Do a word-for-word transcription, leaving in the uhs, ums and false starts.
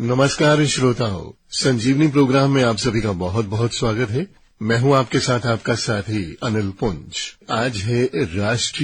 नमस्कार श्रोताओं, संजीवनी प्रोग्राम में आप सभी का बहुत बहुत स्वागत है। मैं हूं आपके साथ आपका साथी अनिल पुंज। आज है राष्ट्रीय